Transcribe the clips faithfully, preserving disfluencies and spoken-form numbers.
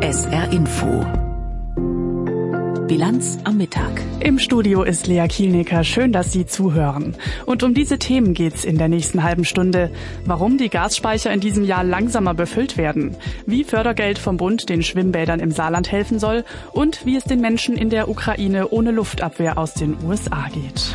S R Info. Bilanz am Mittag. Im Studio ist Lea Kielnecker. Schön, dass Sie zuhören. Und um diese Themen geht's in der nächsten halben Stunde. Warum die Gasspeicher in diesem Jahr langsamer befüllt werden, wie Fördergeld vom Bund den Schwimmbädern im Saarland helfen soll und wie es den Menschen in der Ukraine ohne Luftabwehr aus den U S A geht.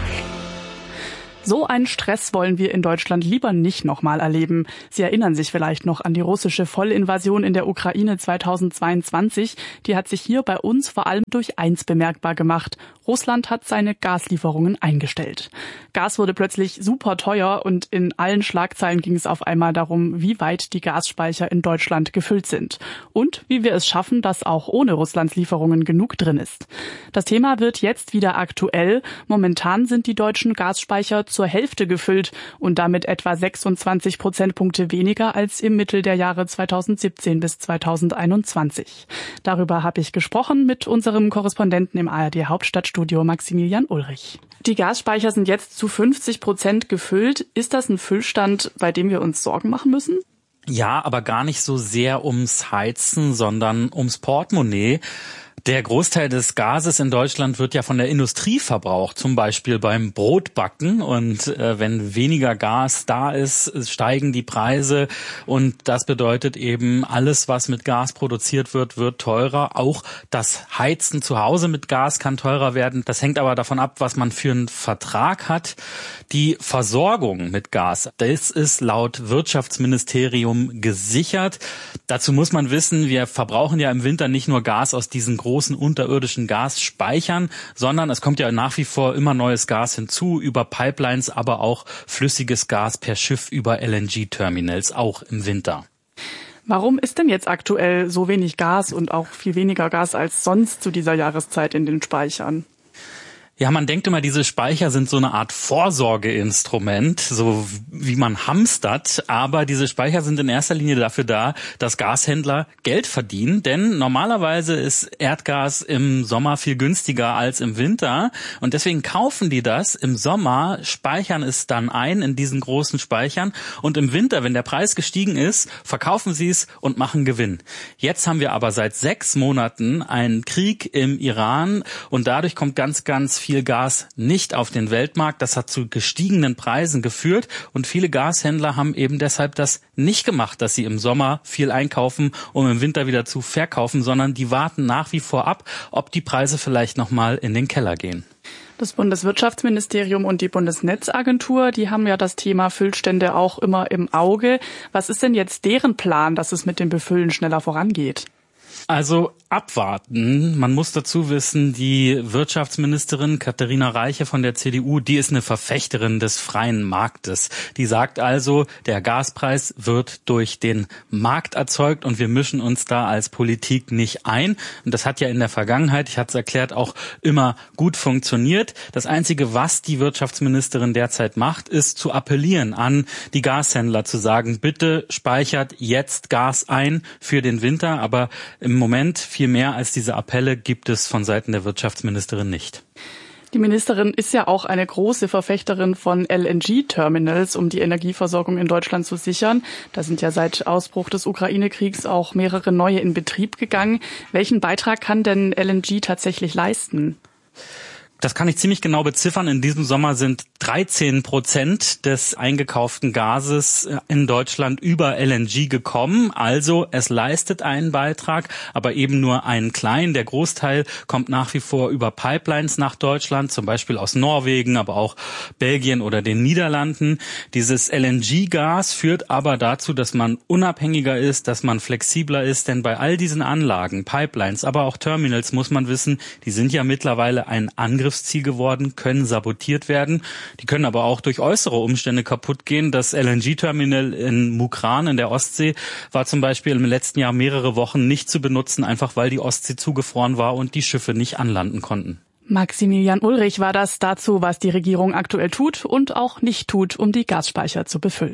So einen Stress wollen wir in Deutschland lieber nicht nochmal erleben. Sie erinnern sich vielleicht noch an die russische Vollinvasion in der Ukraine zweitausendzweiundzwanzig. Die hat sich hier bei uns vor allem durch eins bemerkbar gemacht. Russland hat seine Gaslieferungen eingestellt. Gas wurde plötzlich super teuer und in allen Schlagzeilen ging es auf einmal darum, wie weit die Gasspeicher in Deutschland gefüllt sind und wie wir es schaffen, dass auch ohne Russlands Lieferungen genug drin ist. Das Thema wird jetzt wieder aktuell. Momentan sind die deutschen Gasspeicher zur Hälfte gefüllt und damit etwa sechsundzwanzig Prozentpunkte weniger als im Mittel der Jahre zweitausendsiebzehn bis zweitausendeinundzwanzig. Darüber habe ich gesprochen mit unserem Korrespondenten im A R D Hauptstadtstudio Maximilian Ulrich. Die Gasspeicher sind jetzt zu fünfzig Prozent gefüllt. Ist das ein Füllstand, bei dem wir uns Sorgen machen müssen? Ja, aber gar nicht so sehr ums Heizen, sondern ums Portemonnaie. Der Großteil des Gases in Deutschland wird ja von der Industrie verbraucht, zum Beispiel beim Brotbacken. Und äh, wenn weniger Gas da ist, steigen die Preise. Und das bedeutet eben, alles, was mit Gas produziert wird, wird teurer. Auch das Heizen zu Hause mit Gas kann teurer werden. Das hängt aber davon ab, was man für einen Vertrag hat. Die Versorgung mit Gas, das ist laut Wirtschaftsministerium gesichert. Dazu muss man wissen, wir verbrauchen ja im Winter nicht nur Gas aus diesen großen großen unterirdischen Gasspeichern, sondern es kommt ja nach wie vor immer neues Gas hinzu, über Pipelines, aber auch flüssiges Gas per Schiff über L N G-Terminals, auch im Winter. Warum ist denn jetzt aktuell so wenig Gas und auch viel weniger Gas als sonst zu dieser Jahreszeit in den Speichern? Ja, man denkt immer, diese Speicher sind so eine Art Vorsorgeinstrument, so wie man hamstert. Aber diese Speicher sind in erster Linie dafür da, dass Gashändler Geld verdienen. Denn normalerweise ist Erdgas im Sommer viel günstiger als im Winter. Und deswegen kaufen die das im Sommer, speichern es dann ein in diesen großen Speichern. Und im Winter, wenn der Preis gestiegen ist, verkaufen sie es und machen Gewinn. Jetzt haben wir aber seit sechs Monaten einen Krieg im Iran. Und dadurch kommt ganz, ganz viel viel Gas nicht auf den Weltmarkt. Das hat zu gestiegenen Preisen geführt und viele Gashändler haben eben deshalb das nicht gemacht, dass sie im Sommer viel einkaufen, um im Winter wieder zu verkaufen, sondern die warten nach wie vor ab, ob die Preise vielleicht nochmal in den Keller gehen. Das Bundeswirtschaftsministerium und die Bundesnetzagentur, die haben ja das Thema Füllstände auch immer im Auge. Was ist denn jetzt deren Plan, dass es mit dem Befüllen schneller vorangeht? Also abwarten. Man muss dazu wissen, die Wirtschaftsministerin Katharina Reiche von der C D U, die ist eine Verfechterin des freien Marktes. Die sagt also, der Gaspreis wird durch den Markt erzeugt und wir mischen uns da als Politik nicht ein. Und das hat ja in der Vergangenheit, ich hatte es erklärt, auch immer gut funktioniert. Das Einzige, was die Wirtschaftsministerin derzeit macht, ist zu appellieren an die Gashändler, zu sagen, bitte speichert jetzt Gas ein für den Winter. Aber im Moment viel mehr als diese Appelle gibt es von Seiten der Wirtschaftsministerin nicht. Die Ministerin ist ja auch eine große Verfechterin von L N G-Terminals, um die Energieversorgung in Deutschland zu sichern. Da sind ja seit Ausbruch des Ukraine-Kriegs auch mehrere neue in Betrieb gegangen. Welchen Beitrag kann denn L N G tatsächlich leisten? Das kann ich ziemlich genau beziffern. In diesem Sommer sind dreizehn Prozent des eingekauften Gases in Deutschland über L N G gekommen. Also es leistet einen Beitrag, aber eben nur einen kleinen. Der Großteil kommt nach wie vor über Pipelines nach Deutschland, zum Beispiel aus Norwegen, aber auch Belgien oder den Niederlanden. Dieses L N G-Gas führt aber dazu, dass man unabhängiger ist, dass man flexibler ist. Denn bei all diesen Anlagen, Pipelines, aber auch Terminals muss man wissen, die sind ja mittlerweile ein Angriff Ziel geworden, können sabotiert werden. Die können aber auch durch äußere Umstände kaputt gehen. Das L N G-Terminal in Mukran in der Ostsee war zum Beispiel im letzten Jahr mehrere Wochen nicht zu benutzen, einfach weil die Ostsee zugefroren war und die Schiffe nicht anlanden konnten. Maximilian Ulrich war das dazu, was die Regierung aktuell tut und auch nicht tut, um die Gasspeicher zu befüllen.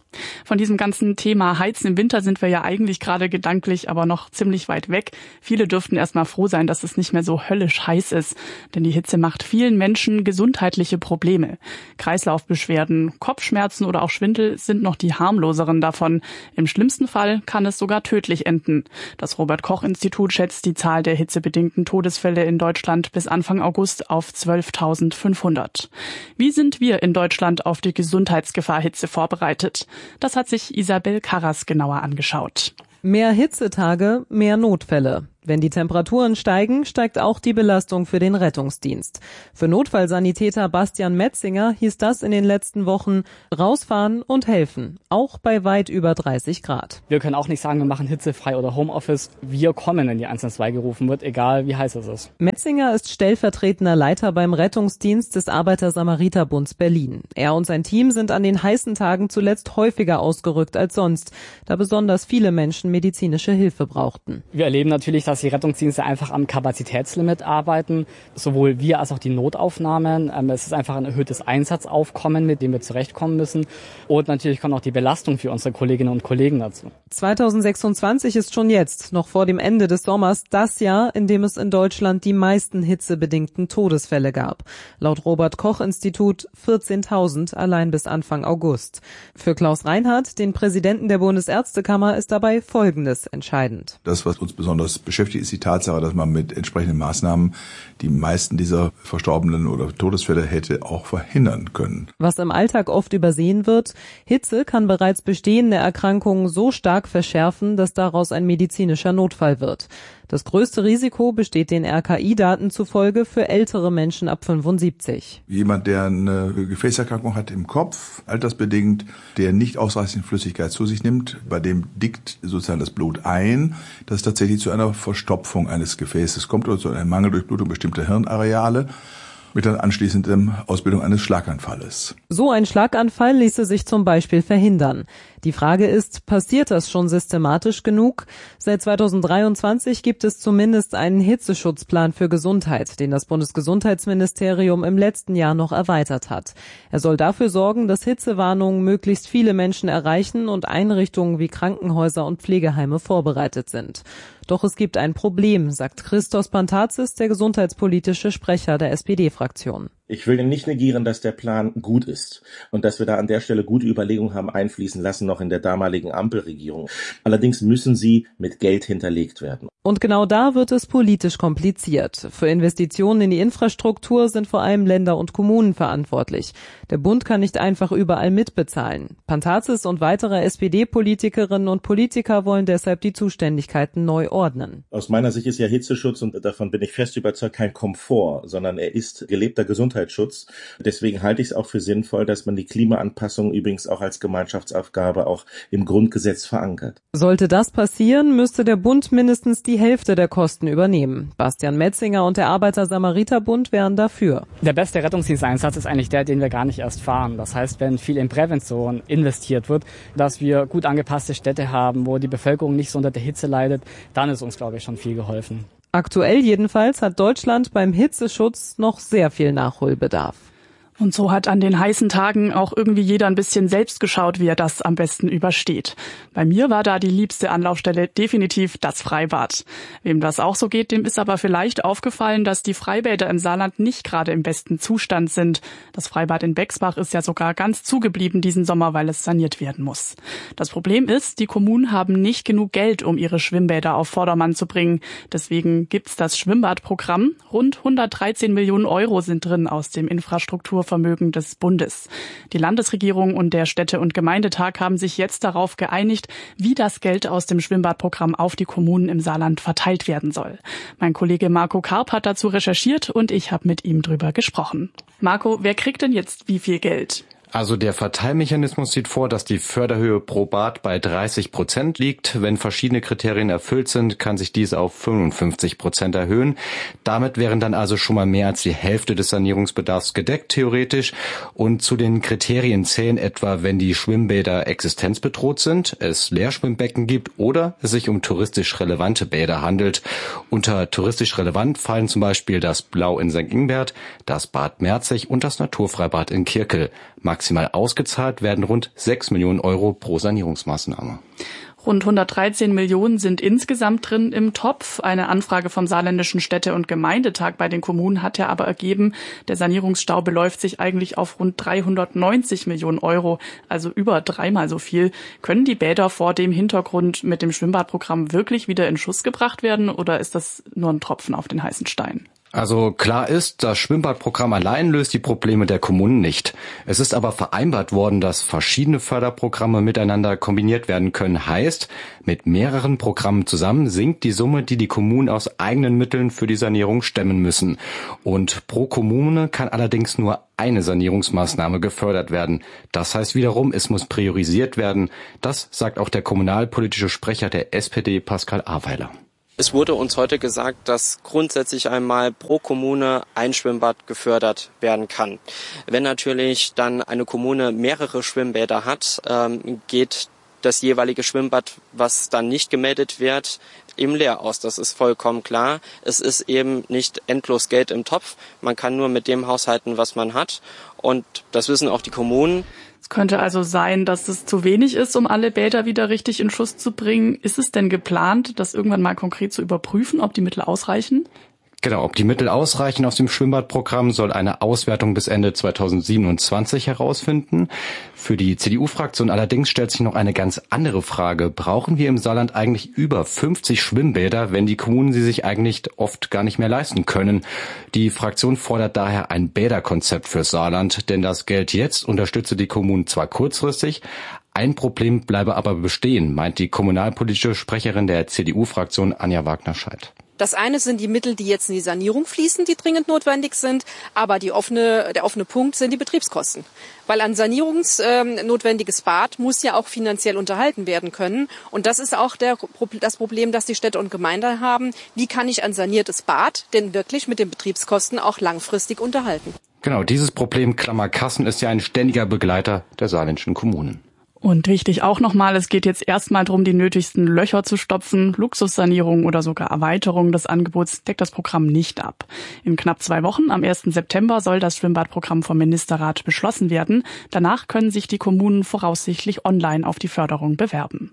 Von diesem ganzen Thema Heizen im Winter sind wir ja eigentlich gerade gedanklich, aber noch ziemlich weit weg. Viele dürften erst mal froh sein, dass es nicht mehr so höllisch heiß ist. Denn die Hitze macht vielen Menschen gesundheitliche Probleme. Kreislaufbeschwerden, Kopfschmerzen oder auch Schwindel sind noch die harmloseren davon. Im schlimmsten Fall kann es sogar tödlich enden. Das Robert-Koch-Institut schätzt die Zahl der hitzebedingten Todesfälle in Deutschland bis Anfang August auf zwölftausendfünfhundert. Wie sind wir in Deutschland auf die Gesundheitsgefahr Hitze vorbereitet? Das hat sich Isabel Karras genauer angeschaut. Mehr Hitzetage, mehr Notfälle. Wenn die Temperaturen steigen, steigt auch die Belastung für den Rettungsdienst. Für Notfallsanitäter Bastian Metzinger hieß das in den letzten Wochen rausfahren und helfen, auch bei weit über dreißig Grad. Wir können auch nicht sagen, wir machen hitzefrei oder Homeoffice. Wir kommen, wenn die eins eins zwei gerufen wird, egal wie heiß es ist. Metzinger ist stellvertretender Leiter beim Rettungsdienst des Arbeiter-Samariter-Bunds Berlin. Er und sein Team sind an den heißen Tagen zuletzt häufiger ausgerückt als sonst, da besonders viele Menschen medizinische Hilfe brauchten. Wir erleben natürlich, dass die Rettungsdienste einfach am Kapazitätslimit arbeiten, sowohl wir als auch die Notaufnahmen. Es ist einfach ein erhöhtes Einsatzaufkommen, mit dem wir zurechtkommen müssen. Und natürlich kommt auch die Belastung für unsere Kolleginnen und Kollegen dazu. zweitausendsechsundzwanzig ist schon jetzt, noch vor dem Ende des Sommers, das Jahr, in dem es in Deutschland die meisten hitzebedingten Todesfälle gab. Laut Robert-Koch-Institut vierzehntausend allein bis Anfang August. Für Klaus Reinhardt, den Präsidenten der Bundesärztekammer, ist dabei Folgendes entscheidend. Das, was uns besonders beschäftigt, ist die Tatsache, dass man mit entsprechenden Maßnahmen die meisten dieser Verstorbenen oder Todesfälle hätte auch verhindern können. Was im Alltag oft übersehen wird, Hitze kann bereits bestehende Erkrankungen so stark verschärfen, dass daraus ein medizinischer Notfall wird. Das größte Risiko besteht den R K I-Daten zufolge für ältere Menschen ab fünfundsiebzig. Jemand, der eine Gefäßerkrankung hat im Kopf, altersbedingt, der nicht ausreichend Flüssigkeit zu sich nimmt, bei dem dickt sozusagen das Blut ein, dass es tatsächlich zu einer Verstopfung eines Gefäßes kommt oder zu einer Mangeldurchblutung bestimmter Hirnareale mit der anschließenden Ausbildung eines Schlaganfalles. So ein Schlaganfall ließe sich zum Beispiel verhindern. Die Frage ist, passiert das schon systematisch genug? Seit zweitausenddreiundzwanzig gibt es zumindest einen Hitzeschutzplan für Gesundheit, den das Bundesgesundheitsministerium im letzten Jahr noch erweitert hat. Er soll dafür sorgen, dass Hitzewarnungen möglichst viele Menschen erreichen und Einrichtungen wie Krankenhäuser und Pflegeheime vorbereitet sind. Doch es gibt ein Problem, sagt Christos Pantazis, der gesundheitspolitische Sprecher der S P D-Fraktion. Ich will nicht negieren, dass der Plan gut ist und dass wir da an der Stelle gute Überlegungen haben einfließen lassen, noch in der damaligen Ampelregierung. Allerdings müssen sie mit Geld hinterlegt werden. Und genau da wird es politisch kompliziert. Für Investitionen in die Infrastruktur sind vor allem Länder und Kommunen verantwortlich. Der Bund kann nicht einfach überall mitbezahlen. Pantazis und weitere S P D-Politikerinnen und Politiker wollen deshalb die Zuständigkeiten neu ordnen. Aus meiner Sicht ist ja Hitzeschutz, und davon bin ich fest überzeugt, kein Komfort, sondern er ist gelebter Gesundheitsschutz. Deswegen halte ich es auch für sinnvoll, dass man die Klimaanpassung übrigens auch als Gemeinschaftsaufgabe auch im Grundgesetz verankert. Sollte das passieren, müsste der Bund mindestens die Hälfte der Kosten übernehmen. Bastian Metzinger und der Arbeiter-Samariter-Bund wären dafür. Der beste Rettungsdiensteinsatz ist eigentlich der, den wir gar nicht erst fahren. Das heißt, wenn viel in Prävention investiert wird, dass wir gut angepasste Städte haben, wo die Bevölkerung nicht so unter der Hitze leidet, dann ist uns, glaube ich, schon viel geholfen. Aktuell jedenfalls hat Deutschland beim Hitzeschutz noch sehr viel Nachholbedarf. Und so hat an den heißen Tagen auch irgendwie jeder ein bisschen selbst geschaut, wie er das am besten übersteht. Bei mir war da die liebste Anlaufstelle definitiv das Freibad. Wem das auch so geht, dem ist aber vielleicht aufgefallen, dass die Freibäder im Saarland nicht gerade im besten Zustand sind. Das Freibad in Bexbach ist ja sogar ganz zugeblieben diesen Sommer, weil es saniert werden muss. Das Problem ist, die Kommunen haben nicht genug Geld, um ihre Schwimmbäder auf Vordermann zu bringen. Deswegen gibt's das Schwimmbadprogramm. Rund hundertdreizehn Millionen Euro sind drin aus dem Infrastruktur Vermögen des Bundes. Die Landesregierung und der Städte- und Gemeindetag haben sich jetzt darauf geeinigt, wie das Geld aus dem Schwimmbadprogramm auf die Kommunen im Saarland verteilt werden soll. Mein Kollege Marco Karp hat dazu recherchiert und ich habe mit ihm drüber gesprochen. Marco, wer kriegt denn jetzt wie viel Geld? Also der Verteilmechanismus sieht vor, dass die Förderhöhe pro Bad bei dreißig Prozent liegt. Wenn verschiedene Kriterien erfüllt sind, kann sich dies auf fünfundfünfzig Prozent erhöhen. Damit wären dann also schon mal mehr als die Hälfte des Sanierungsbedarfs gedeckt, theoretisch. Und zu den Kriterien zählen etwa, wenn die Schwimmbäder existenzbedroht sind, es Leerschwimmbecken gibt oder es sich um touristisch relevante Bäder handelt. Unter touristisch relevant fallen zum Beispiel das Blau in Sankt Ingbert, das Bad Merzig und das Naturfreibad in Kirkel. maximal ausgezahlt werden rund sechs Millionen Euro pro Sanierungsmaßnahme. Rund hundertdreizehn Millionen sind insgesamt drin im Topf. Eine Anfrage vom Saarländischen Städte- und Gemeindetag bei den Kommunen hat ja aber ergeben, der Sanierungsstau beläuft sich eigentlich auf rund dreihundertneunzig Millionen Euro, also über dreimal so viel. Können die Bäder vor dem Hintergrund mit dem Schwimmbadprogramm wirklich wieder in Schuss gebracht werden oder ist das nur ein Tropfen auf den heißen Stein? Also klar ist, das Schwimmbadprogramm allein löst die Probleme der Kommunen nicht. Es ist aber vereinbart worden, dass verschiedene Förderprogramme miteinander kombiniert werden können. Heißt, mit mehreren Programmen zusammen sinkt die Summe, die die Kommunen aus eigenen Mitteln für die Sanierung stemmen müssen. Und pro Kommune kann allerdings nur eine Sanierungsmaßnahme gefördert werden. Das heißt wiederum, es muss priorisiert werden. Das sagt auch der kommunalpolitische Sprecher der S P D, Pascal Aweiler. Es wurde uns heute gesagt, dass grundsätzlich einmal pro Kommune ein Schwimmbad gefördert werden kann. Wenn natürlich dann eine Kommune mehrere Schwimmbäder hat, ähm, geht das jeweilige Schwimmbad, was dann nicht gemeldet wird, eben leer aus. Das ist vollkommen klar. Es ist eben nicht endlos Geld im Topf. Man kann nur mit dem haushalten, was man hat. Und das wissen auch die Kommunen. Es könnte also sein, dass es zu wenig ist, um alle Bäder wieder richtig in Schuss zu bringen. Ist es denn geplant, das irgendwann mal konkret zu überprüfen, ob die Mittel ausreichen? Genau, ob die Mittel ausreichen aus dem Schwimmbadprogramm, soll eine Auswertung bis Ende zweitausendsiebenundzwanzig herausfinden. Für die C D U-Fraktion allerdings stellt sich noch eine ganz andere Frage. Brauchen wir im Saarland eigentlich über fünfzig Schwimmbäder, wenn die Kommunen sie sich eigentlich oft gar nicht mehr leisten können? Die Fraktion fordert daher ein Bäderkonzept fürs Saarland, denn das Geld jetzt unterstütze die Kommunen zwar kurzfristig, ein Problem bleibe aber bestehen, meint die kommunalpolitische Sprecherin der C D U-Fraktion Anja Wagner-Scheidt. Das eine sind die Mittel, die jetzt in die Sanierung fließen, die dringend notwendig sind, aber die offene, der offene Punkt sind die Betriebskosten. Weil ein sanierungsnotwendiges Bad muss ja auch finanziell unterhalten werden können. Und das ist auch der, das Problem, das die Städte und Gemeinden haben. Wie kann ich ein saniertes Bad denn wirklich mit den Betriebskosten auch langfristig unterhalten? Genau, dieses Problem Klammer Kassen ist ja ein ständiger Begleiter der saarländischen Kommunen. Und wichtig auch nochmal, es geht jetzt erstmal darum, die nötigsten Löcher zu stopfen. Luxussanierung oder sogar Erweiterung des Angebots deckt das Programm nicht ab. In knapp zwei Wochen, am ersten September, soll das Schwimmbadprogramm vom Ministerrat beschlossen werden. Danach können sich die Kommunen voraussichtlich online auf die Förderung bewerben.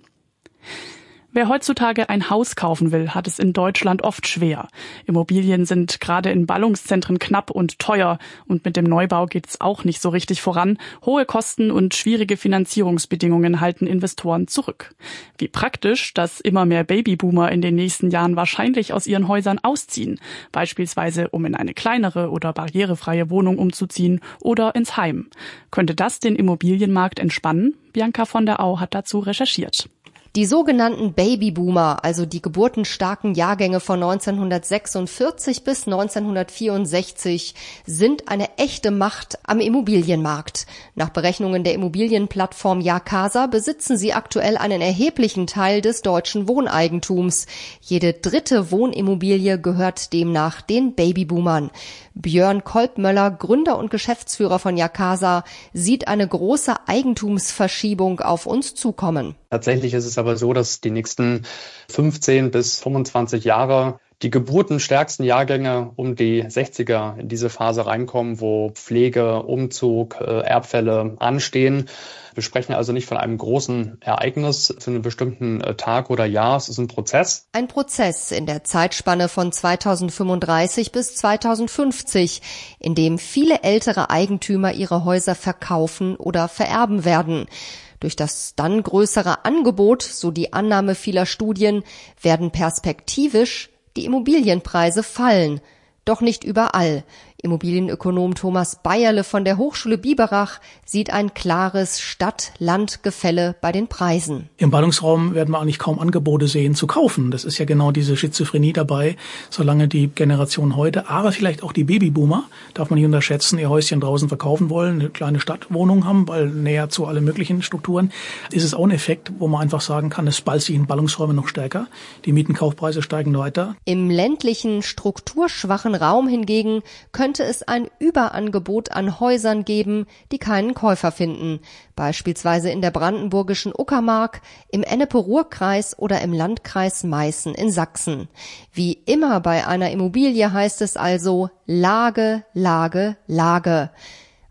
Wer heutzutage ein Haus kaufen will, hat es in Deutschland oft schwer. Immobilien sind gerade in Ballungszentren knapp und teuer und mit dem Neubau geht es auch nicht so richtig voran. Hohe Kosten und schwierige Finanzierungsbedingungen halten Investoren zurück. Wie praktisch, dass immer mehr Babyboomer in den nächsten Jahren wahrscheinlich aus ihren Häusern ausziehen, beispielsweise um in eine kleinere oder barrierefreie Wohnung umzuziehen oder ins Heim. Könnte das den Immobilienmarkt entspannen? Bianca von der Au hat dazu recherchiert. Die sogenannten Babyboomer, also die geburtenstarken Jahrgänge von neunzehnhundertsechsundvierzig bis neunzehnhundertvierundsechzig, sind eine echte Macht am Immobilienmarkt. Nach Berechnungen der Immobilienplattform Jacasa besitzen sie aktuell einen erheblichen Teil des deutschen Wohneigentums. Jede dritte Wohnimmobilie gehört demnach den Babyboomern. Björn Kolbmöller, Gründer und Geschäftsführer von Jacasa, sieht eine große Eigentumsverschiebung auf uns zukommen. Tatsächlich ist es aber so, dass die nächsten fünfzehn bis fünfundzwanzig Jahre die geburtenstärksten Jahrgänge um die sechziger in diese Phase reinkommen, wo Pflege, Umzug, Erbfälle anstehen. Wir sprechen also nicht von einem großen Ereignis zu einem bestimmten Tag oder Jahr. Es ist ein Prozess. Ein Prozess in der Zeitspanne von zweitausendfünfunddreißig bis zweitausendfünfzig, in dem viele ältere Eigentümer ihre Häuser verkaufen oder vererben werden. Durch das dann größere Angebot, so die Annahme vieler Studien, werden perspektivisch die Immobilienpreise fallen. Doch nicht überall. Immobilienökonom Thomas Bayerle von der Hochschule Biberach sieht ein klares Stadt-Land-Gefälle bei den Preisen. Im Ballungsraum werden wir eigentlich kaum Angebote sehen zu kaufen. Das ist ja genau diese Schizophrenie dabei, solange die Generation heute, aber vielleicht auch die Babyboomer, darf man nicht unterschätzen, ihr Häuschen draußen verkaufen wollen, eine kleine Stadtwohnung haben, weil näher zu allen möglichen Strukturen, ist es auch ein Effekt, wo man einfach sagen kann, es ballt sich in Ballungsräume noch stärker. Die Mietenkaufpreise steigen weiter. Im ländlichen, strukturschwachen Raum hingegen könnte es ein Überangebot an Häusern geben, die keinen Käufer finden, beispielsweise in der brandenburgischen Uckermark, im Ennepe-Ruhr-Kreis oder im Landkreis Meißen in Sachsen. Wie immer bei einer Immobilie heißt es also Lage, Lage, Lage.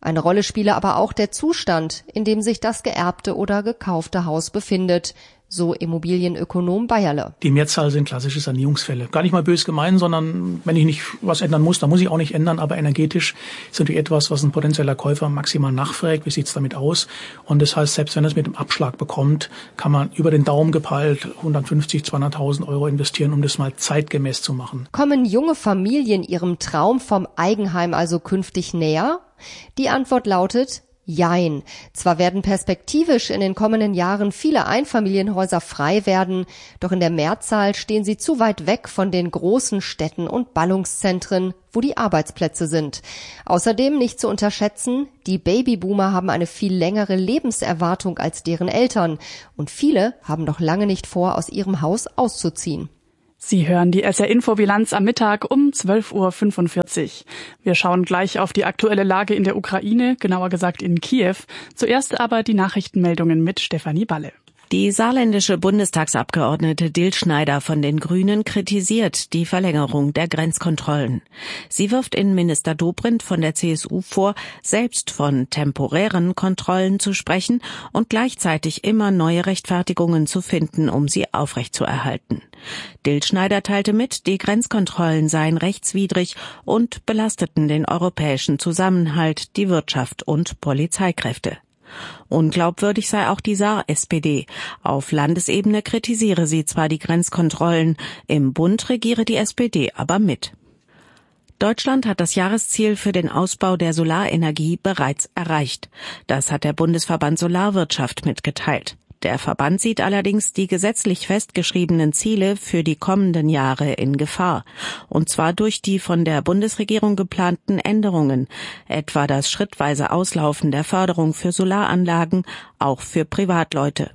Eine Rolle spiele aber auch der Zustand, in dem sich das geerbte oder gekaufte Haus befindet, so Immobilienökonom Bayerle. Die Mehrzahl sind klassische Sanierungsfälle. Gar nicht mal bös gemeint, sondern wenn ich nicht was ändern muss, dann muss ich auch nicht ändern. Aber energetisch ist natürlich etwas, was ein potenzieller Käufer maximal nachfragt. Wie sieht's damit aus? Und das heißt, selbst wenn er es mit dem Abschlag bekommt, kann man über den Daumen gepeilt hundertfünfzig, zweihunderttausend Euro investieren, um das mal zeitgemäß zu machen. Kommen junge Familien ihrem Traum vom Eigenheim also künftig näher? Die Antwort lautet Jein. Zwar werden perspektivisch in den kommenden Jahren viele Einfamilienhäuser frei werden, doch in der Mehrzahl stehen sie zu weit weg von den großen Städten und Ballungszentren, wo die Arbeitsplätze sind. Außerdem nicht zu unterschätzen, die Babyboomer haben eine viel längere Lebenserwartung als deren Eltern und viele haben noch lange nicht vor, aus ihrem Haus auszuziehen. Sie hören die S R-Info-Bilanz am Mittag um zwölf Uhr fünfundvierzig. Wir schauen gleich auf die aktuelle Lage in der Ukraine, genauer gesagt in Kiew. Zuerst aber die Nachrichtenmeldungen mit Stefanie Balle. Die saarländische Bundestagsabgeordnete Dill Schneider von den Grünen kritisiert die Verlängerung der Grenzkontrollen. Sie wirft Innenminister Dobrindt von der C S U vor, selbst von temporären Kontrollen zu sprechen und gleichzeitig immer neue Rechtfertigungen zu finden, um sie aufrechtzuerhalten. Dill Schneider teilte mit, die Grenzkontrollen seien rechtswidrig und belasteten den europäischen Zusammenhalt, die Wirtschaft und Polizeikräfte. Unglaubwürdig sei auch die Saar-S P D. Auf Landesebene kritisiere sie zwar die Grenzkontrollen, im Bund regiere die S P D aber mit. Deutschland hat das Jahresziel für den Ausbau der Solarenergie bereits erreicht. Das hat der Bundesverband Solarwirtschaft mitgeteilt. Der Verband sieht allerdings die gesetzlich festgeschriebenen Ziele für die kommenden Jahre in Gefahr. Und zwar durch die von der Bundesregierung geplanten Änderungen, etwa das schrittweise Auslaufen der Förderung für Solaranlagen, auch für Privatleute.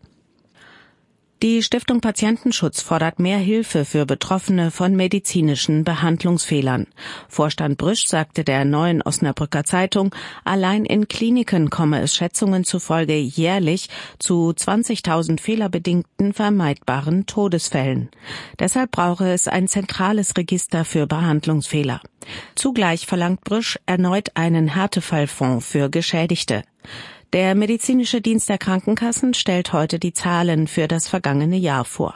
Die Stiftung Patientenschutz fordert mehr Hilfe für Betroffene von medizinischen Behandlungsfehlern. Vorstand Brüsch sagte der Neuen Osnabrücker Zeitung, allein in Kliniken komme es Schätzungen zufolge jährlich zu zwanzigtausend fehlerbedingten vermeidbaren Todesfällen. Deshalb brauche es ein zentrales Register für Behandlungsfehler. Zugleich verlangt Brüsch erneut einen Härtefallfonds für Geschädigte. Der medizinische Dienst der Krankenkassen stellt heute die Zahlen für das vergangene Jahr vor.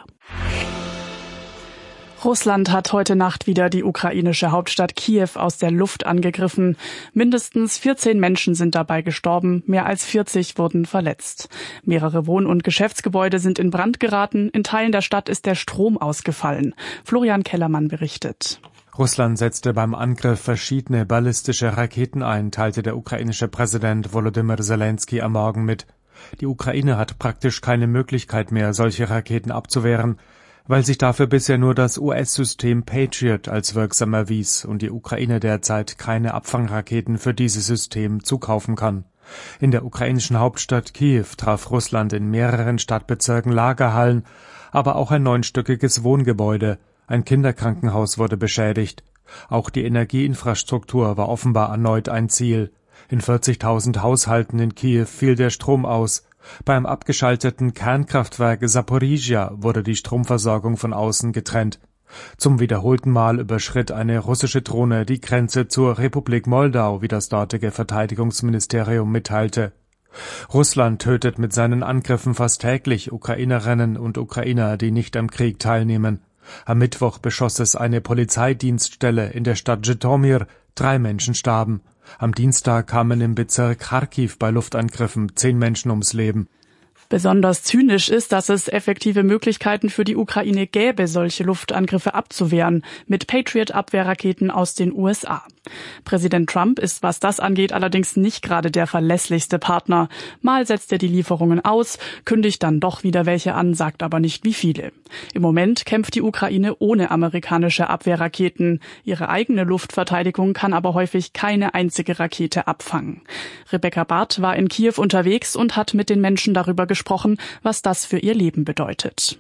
Russland hat heute Nacht wieder die ukrainische Hauptstadt Kiew aus der Luft angegriffen. Mindestens vierzehn Menschen sind dabei gestorben, mehr als vierzig wurden verletzt. Mehrere Wohn- und Geschäftsgebäude sind in Brand geraten, in Teilen der Stadt ist der Strom ausgefallen. Florian Kellermann berichtet. Russland setzte beim Angriff verschiedene ballistische Raketen ein, teilte der ukrainische Präsident Volodymyr Zelensky am Morgen mit. Die Ukraine hat praktisch keine Möglichkeit mehr, solche Raketen abzuwehren, weil sich dafür bisher nur das U S-System Patriot als wirksam erwies und die Ukraine derzeit keine Abfangraketen für dieses System zukaufen kann. In der ukrainischen Hauptstadt Kiew traf Russland in mehreren Stadtbezirken Lagerhallen, aber auch ein neunstöckiges Wohngebäude. Ein Kinderkrankenhaus wurde beschädigt. Auch die Energieinfrastruktur war offenbar erneut ein Ziel. In vierzigtausend Haushalten in Kiew fiel der Strom aus. Beim abgeschalteten Kernkraftwerk Saporizhia wurde die Stromversorgung von außen getrennt. Zum wiederholten Mal überschritt eine russische Drohne die Grenze zur Republik Moldau, wie das dortige Verteidigungsministerium mitteilte. Russland tötet mit seinen Angriffen fast täglich Ukrainerinnen und Ukrainer, die nicht am Krieg teilnehmen. Am Mittwoch beschoss es eine Polizeidienststelle in der Stadt Zhytomyr. Drei Menschen starben. Am Dienstag kamen im Bezirk Charkiw bei Luftangriffen zehn Menschen ums Leben. Besonders zynisch ist, dass es effektive Möglichkeiten für die Ukraine gäbe, solche Luftangriffe abzuwehren, mit Patriot-Abwehrraketen aus den U S A. Präsident Trump ist, was das angeht, allerdings nicht gerade der verlässlichste Partner. Mal setzt er die Lieferungen aus, kündigt dann doch wieder welche an, sagt aber nicht wie viele. Im Moment kämpft die Ukraine ohne amerikanische Abwehrraketen. Ihre eigene Luftverteidigung kann aber häufig keine einzige Rakete abfangen. Rebecca Barth war in Kiew unterwegs und hat mit den Menschen darüber gesprochen, was das für ihr Leben bedeutet.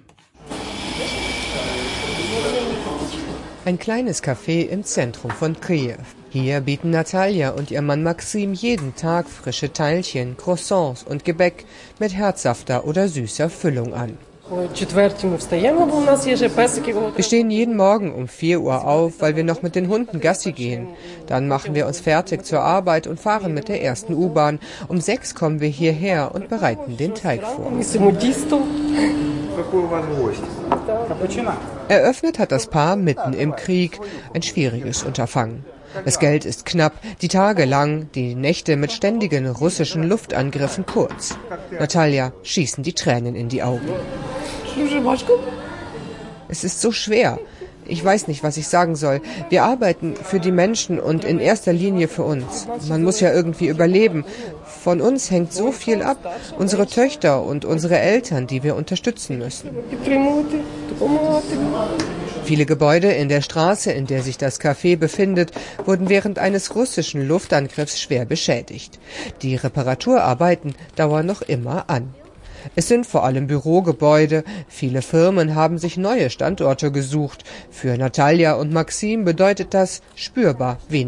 Ein kleines Café im Zentrum von Kiew. Hier bieten Natalia und ihr Mann Maxim jeden Tag frische Teilchen, Croissants und Gebäck mit herzhafter oder süßer Füllung an. Wir stehen jeden Morgen um vier Uhr auf, weil wir noch mit den Hunden Gassi gehen. Dann machen wir uns fertig zur Arbeit und fahren mit der ersten U-Bahn. Um sechs kommen wir hierher und bereiten den Teig vor. Eröffnet hat das Paar mitten im Krieg. Ein schwieriges Unterfangen. Das Geld ist knapp, die Tage lang, die Nächte mit ständigen russischen Luftangriffen kurz. Natalia schießen die Tränen in die Augen. Es ist so schwer. Ich weiß nicht, was ich sagen soll. Wir arbeiten für die Menschen und in erster Linie für uns. Man muss ja irgendwie überleben. Von uns hängt so viel ab. Unsere Töchter und unsere Eltern, die wir unterstützen müssen. Viele Gebäude in der Straße, in der sich das Café befindet, wurden während eines russischen Luftangriffs schwer beschädigt. Die Reparaturarbeiten dauern noch immer an. Es sind vor allem Bürogebäude. Viele Firmen haben sich neue Standorte gesucht. Für Natalia und Maxim bedeutet das spürbar weniger.